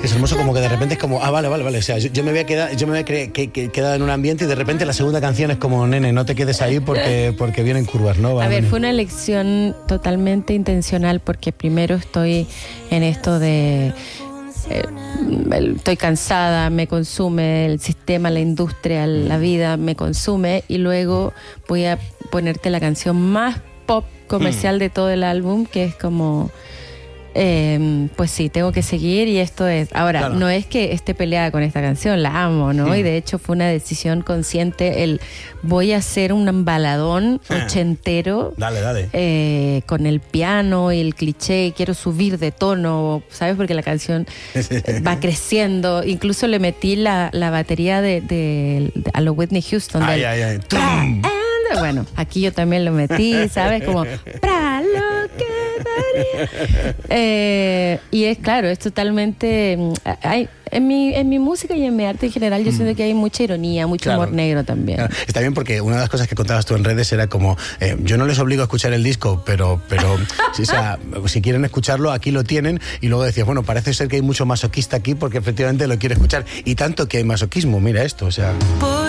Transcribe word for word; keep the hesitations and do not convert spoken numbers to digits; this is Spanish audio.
que es hermoso, como que de repente es como, ah, vale, vale, vale, o sea, yo, yo me voy a quedar, yo me voy a cre- que, que, quedado en un ambiente y de repente la segunda canción es como, nene, no te quedes ahí porque, porque vienen curvas, ¿no? Va a ver, venir. fue una elección totalmente intencional porque primero estoy en esto de... Eh, estoy cansada, me consume el sistema, la industria, la vida me consume, y luego voy a ponerte la canción más pop comercial de todo el álbum, que es como eh, pues sí, tengo que seguir, y esto es ahora, claro. No es que esté peleada con esta canción, la amo, ¿no? Sí. Y de hecho fue una decisión consciente el voy a hacer un baladón ochentero, dale, dale. Eh, con el piano y el cliché, quiero subir de tono, ¿sabes? Porque la canción va creciendo, incluso le metí la, la batería de, de, de a lo Whitney Houston. Ay, del, ay, ay. Bueno, aquí yo también lo metí, ¿sabes? Como para lo que daría. Eh, y es claro, es totalmente hay, en mi en mi música y en mi arte en general yo mm. siento que hay mucha ironía, mucho claro. humor negro también. Claro. Está bien, porque una de las cosas que contabas tú en redes era como eh, yo no les obligo a escuchar el disco, pero pero si, o sea, si quieren escucharlo, aquí lo tienen. Y luego decías, bueno, parece ser que hay mucho masoquista aquí porque efectivamente lo quiere escuchar, y tanto que hay masoquismo, mira esto, o sea.